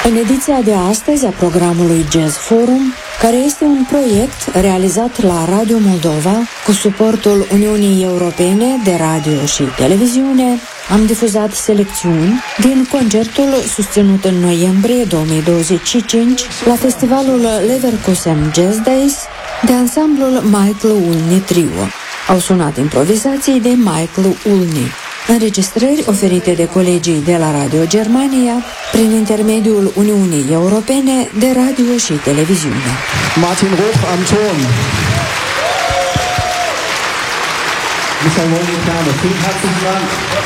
În ediția de astăzi a programului Jazz Forum, care este un proiect realizat la Radio Moldova cu suportul Uniunii Europene de Radio și Televiziune, am difuzat selecțiuni din concertul susținut în noiembrie 2025 la festivalul Leverkusen Jazz Days de ansamblul Michael Ulni Trio. Au sunat improvizații de Michael Ulni, înregistrări oferite de colegii de la Radio Germania prin intermediul Uniunii Europene de Radio și Televiziune. Martin Ruch am Ton. Michael Ulni Piano. Vielen herzlichen Dank.